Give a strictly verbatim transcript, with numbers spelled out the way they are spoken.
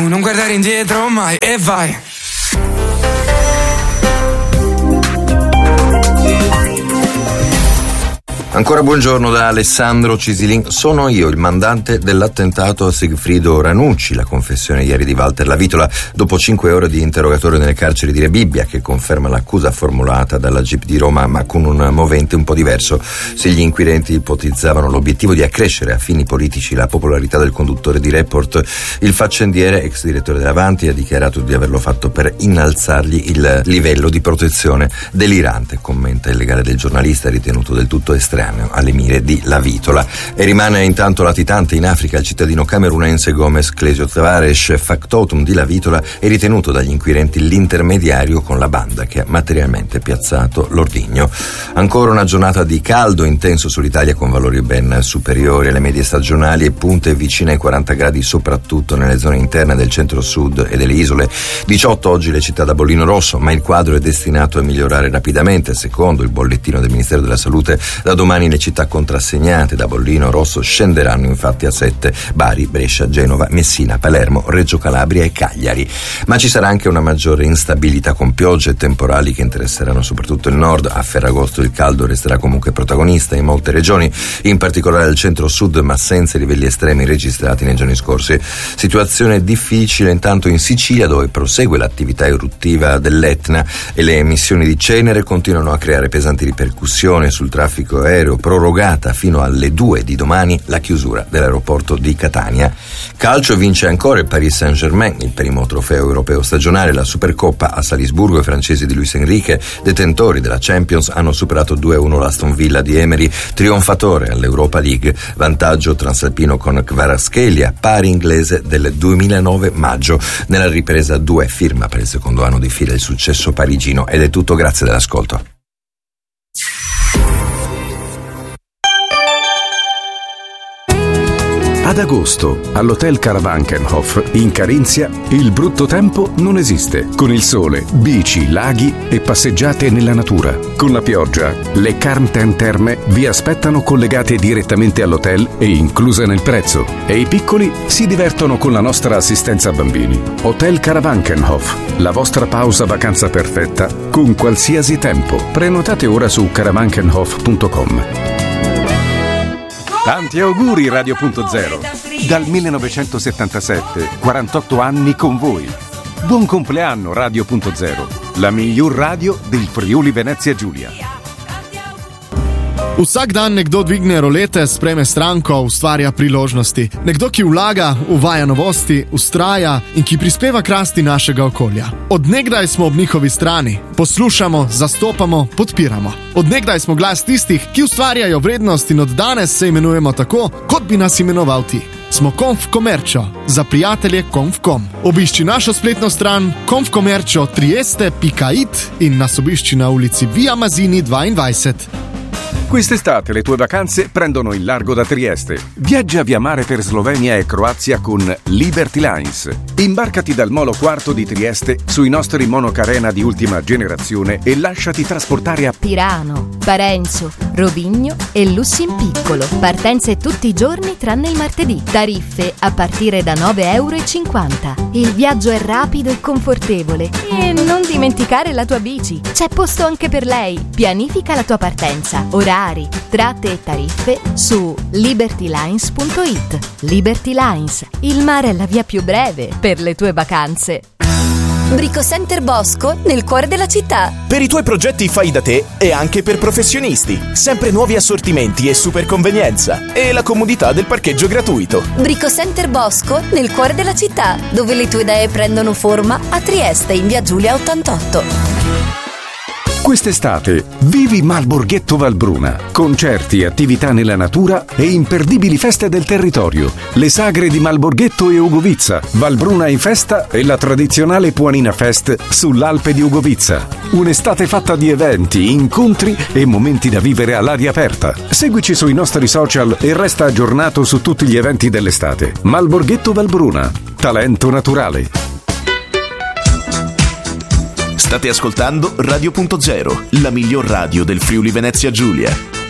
tu non guardare indietro mai e vai. Ancora buongiorno da Alessandro Cisilin. Sono io il mandante dell'attentato a Sigfrido Ranucci. La confessione ieri di Walter Lavitola dopo cinque ore di interrogatorio nelle carceri di Rebibbia, che conferma l'accusa formulata dalla G I P di Roma, ma con un movente un po' diverso. Se gli inquirenti ipotizzavano l'obiettivo di accrescere a fini politici la popolarità del conduttore di Report, il faccendiere, ex direttore dell'Avanti, ha dichiarato di averlo fatto per innalzargli il livello di protezione. Delirante, commenta il legale del giornalista, ritenuto del tutto estremo alle mire di Lavitola. E rimane intanto latitante in Africa il cittadino camerunense Gomez Clesio Tavares. Factotum di Lavitola è ritenuto dagli inquirenti l'intermediario con la banda che ha materialmente piazzato l'ordigno. Ancora una giornata di caldo intenso sull'Italia, con valori ben superiori alle medie stagionali e punte vicine ai quaranta gradi soprattutto nelle zone interne del centro-sud e delle isole. diciotto oggi le città da bollino rosso, ma il quadro è destinato a migliorare rapidamente. Secondo il bollettino del Ministero della Salute, da domani le città contrassegnate da bollino rosso scenderanno infatti a sette: Bari, Brescia, Genova, Messina, Palermo, Reggio Calabria e Cagliari. Ma ci sarà anche una maggiore instabilità, con piogge e temporali che interesseranno soprattutto il nord. A Ferragosto il caldo resterà comunque protagonista in molte regioni, in particolare al centro-sud, ma senza i livelli estremi registrati nei giorni scorsi. Situazione difficile intanto in Sicilia, dove prosegue l'attività eruttiva dell'Etna e le emissioni di cenere continuano a creare pesanti ripercussioni sul traffico aereo. Prorogata fino alle due di domani la chiusura dell'aeroporto di Catania. Calcio, vince ancora il Paris Saint-Germain, il primo trofeo europeo stagionale, la Supercoppa a Salisburgo. I francesi di Luis Enrique, detentori della Champions, hanno superato due a uno l'Aston Villa di Emery, trionfatore all'Europa League. Vantaggio transalpino con Kvaratskhelia, pari inglese del duemilanove maggio. Nella ripresa due firma per il secondo anno di fila il successo parigino. Ed è tutto, grazie dell'ascolto. Ad agosto, all'Hotel Caravankenhof in Carinzia, il brutto tempo non esiste. Con il sole, bici, laghi e passeggiate nella natura. Con la pioggia, le Carmten Terme vi aspettano collegate direttamente all'hotel e incluse nel prezzo. E i piccoli si divertono con la nostra assistenza bambini. Hotel Caravankenhof, la vostra pausa vacanza perfetta con qualsiasi tempo. Prenotate ora su caravankenhof punto com. Tanti auguri Radio Punto Zero. Dal millenovecentosettantasette, quarantotto anni con voi. Buon compleanno Radio Punto Zero, la miglior radio del Friuli Venezia Giulia. Vsak dan nekdo dvigne rolete, spreme stranko, ustvarja priložnosti. Nekdo, ki vlaga, uvaja novosti, ustraja in ki prispeva k rasti našega okolja. Od nekdaj smo ob njihovi strani. Poslušamo, zastopamo, podpiramo. Od nekdaj smo glas tistih, ki ustvarjajo vrednost, in od danes se imenujemo tako, kot bi nas imenoval ti. Smo Konfkomerčo, za prijatelje Konfkom. Obišči našo spletno stran konfkomerčo trieste pika it in nas obišči na ulici Via Masini dvaindvajset. Quest'estate le tue vacanze prendono il largo da Trieste. Viaggia via mare per Slovenia e Croazia con Liberty Lines. Imbarcati dal Molo Quarto di Trieste sui nostri monocarena di ultima generazione e lasciati trasportare a Pirano, Parenzo, Rovigno e Lussin Piccolo. Partenze tutti i giorni tranne il martedì. Tariffe a partire da nove euro e cinquanta. Il viaggio è rapido e confortevole. E non dimenticare la tua bici. C'è posto anche per lei. Pianifica la tua partenza. Orari, tratte e tariffe su liberty lines punto it. Liberty Lines, il mare è la via più breve per le tue vacanze. Bricocenter Bosco, nel cuore della città. Per i tuoi progetti fai da te e anche per professionisti. Sempre nuovi assortimenti e super convenienza. E la comodità del parcheggio gratuito. Bricocenter Bosco, nel cuore della città, dove le tue idee prendono forma, a Trieste in via Giulia ottantotto. Quest'estate vivi Malborghetto Valbruna. Concerti, attività nella natura e imperdibili feste del territorio. Le sagre di Malborghetto e Ugovizza, Valbruna in festa e la tradizionale Puanina Fest sull'Alpe di Ugovizza. Un'estate fatta di eventi, incontri e momenti da vivere all'aria aperta. Seguici sui nostri social e resta aggiornato su tutti gli eventi dell'estate. Malborghetto Valbruna, talento naturale. State ascoltando Radio Punto Zero, la miglior radio del Friuli Venezia Giulia.